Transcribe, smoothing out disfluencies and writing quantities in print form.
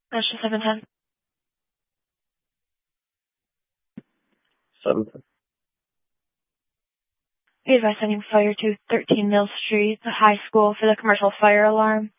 National 710. 710. Be advised sending fire to 13 Mill Street, the high school, for the commercial fire alarm.